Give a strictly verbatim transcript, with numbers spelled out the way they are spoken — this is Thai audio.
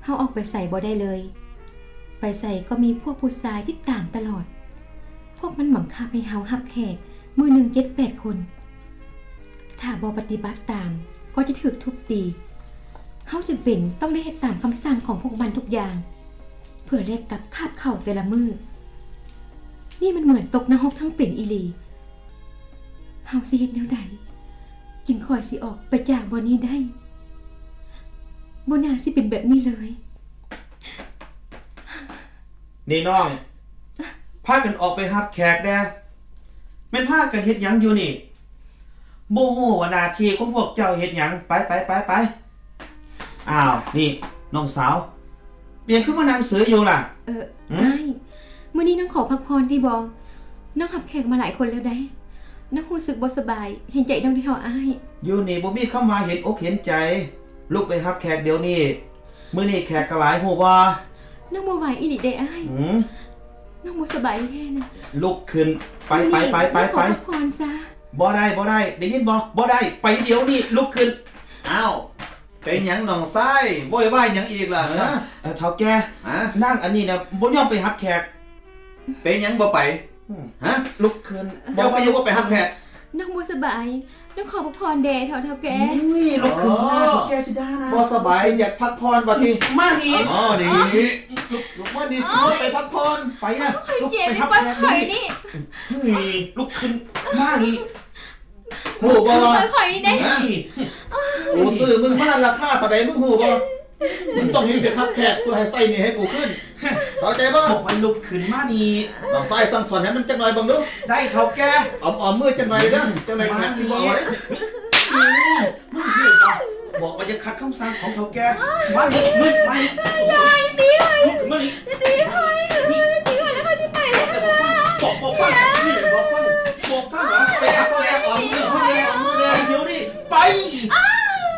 เฮาออกไปใส่บ่ได้เลยไปใส่ก็มีพวกผู้ชายที่ตามตลอดพวกมันบังคับให้เฮาหับแขกมือหนึ่งเจ็ดแปดคนถ้าบ่ปฏิบัติตามก็จะถูกทุบตีเฮาจะเป็นต้องได้เฮ็ดตามคำสั่งของพวกมันทุกอย่างเพื่อแลกกับคาบเข่าแต่ละมือนี่มันเหมือนตกนรกทั้งเป็นอีหลีเฮาสิเฮ็ดแนวใดจึงคอยสิออกไปจากบ่นี้ได้บ่น่าสิเป็นแบบนี้เลยนี่น้องพากันออกไปรับแขกแน่แม่นพากันเฮ็ดหยังอยู่นี่บ่ฮู้ว่าหน้าที่ของพวกเจ้าเฮ็ดหยังไปไปไปไปอ้าวนี่น้องสาวเรียนขึ้นมานั่งเสืออยู่ล่ะเออไม่มื้อนี้น้องขอพักผ่อนได้บ่น้องรับแขกมาหลายคนแล้วได้น้องรู้สึกบ่สบายเห็นใจน้องที่เฮาอ้ายอยู่นี่บ่มีคำว่าเห็นอกเห็นใจลุกไปรับแขกเดี๋ยวนี้มื้อนี้แขกก็หลายฮู้บ่น้องบ่ไหวอีหลีได้อ้ายหือน้องบ่สบายแท้นะลุกขึ้นไปไปไปไปไปขอพักผ่อนซะบ่ได้บ่ได้ได้ยินบ่บ่ได้ไปเดี๋ยวนี้ลุกขึ้นอ้าวเป็นหยังน้องชายโวยวายหยังอีกล่ะฮะเอ่อเฒ่าแก่ฮะนั่งอันนี้น่ะบ่ยอมไปรับแขกเป็นหยังบ่ไปฮะลุกขึ้นบอกว่าอยู่บ่ไปรับแขกน้องบ่สบายน้องขอพักผ่อนแด่เฒ่าเฒ่าแก่อุ้ยลุกขึ้นหน้าเฒ่าแก่สิดานะบ่สบายอยากพักผ่อนว่าติมานี่อ๋อนี่ลุกลุกมานี่สิไปพักผ่อนไปนะลุกไปรับแขกนี่นี่ลุกขึ้นมานี่ฮู้บ่ว่าข่อยนี่ได้กูซื้อมึงมาราคาเท่าใดมึงฮู้บ่มึงต้องเฮ็ดไปรับแขกเพื่อให้ไส้นี่ให้กูขึ้นเข้าใจบ่บอกมันลุกขึ้นมานี่ต้องใส่สั่งสอนให้มันจักหน่อยบิ่งดูได้เฒ่าแก่อ้อมๆมือจักหน่อยเด้อจังได๋แขกสิบ่เอาเด้มึงบอกว่าจะขัดคำสั่งของเฒ่าแก่มานี่มึงไปยายตี